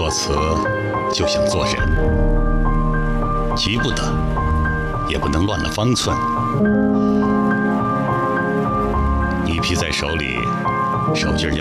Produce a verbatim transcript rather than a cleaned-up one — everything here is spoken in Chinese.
词就想做人，急不得，也不能乱了方寸。泥皮在手里，手劲儿要